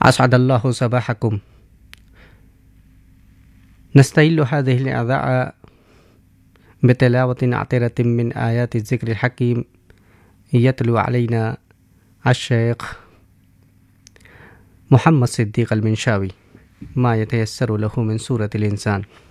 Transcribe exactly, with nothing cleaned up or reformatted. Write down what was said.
असअदल्लाहु सबहकुम नस्तइल्लु हाज़िहिल अज़ाअ बितिलावतिन अतिरतिन मिन आयाति ज़िक्रिल हकीम यतलु अलैना अश-शेख मुहम्मद सिद्दीक़ अल-मिनशावी मा यतयस्सरु लहु मिन सूरतिल इंसान।